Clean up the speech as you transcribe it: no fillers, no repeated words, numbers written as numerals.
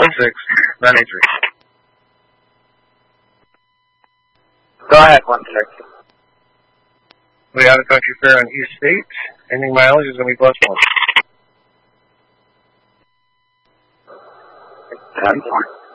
983. Go ahead, 160. We have a country fair on East State. Ending mileage is going to be +1. 10 points.